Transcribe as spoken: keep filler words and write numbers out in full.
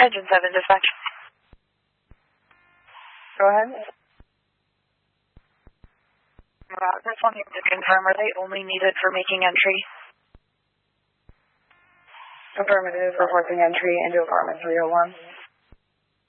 Engine seven, dispatch. Go ahead. Uh, this one to confirm, are they only needed for making entry? Affirmative, reporting entry into apartment three oh one.